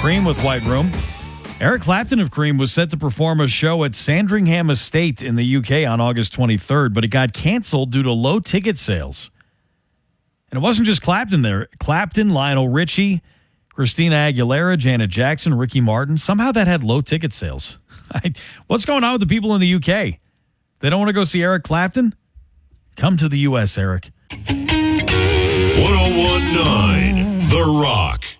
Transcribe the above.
Cream with White Room. Eric Clapton of Cream was set to perform a show at Sandringham Estate in the UK on August 23rd, but it got canceled due to low ticket sales. And it wasn't just Clapton there. Clapton, Lionel Richie, Christina Aguilera, Janet Jackson, Ricky Martin. Somehow that had low ticket sales. What's going on with the people in the UK? They don't want to go see Eric Clapton? Come to the U.S., Eric. 101.9 The Rock.